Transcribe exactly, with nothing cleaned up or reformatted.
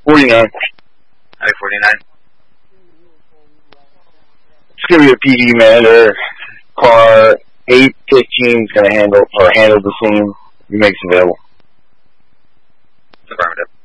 forty-nine. Highway forty-nine. It's gonna be a P D man. Or car eight fifteen is gonna handle or handle the scene. He makes available. Affirmative.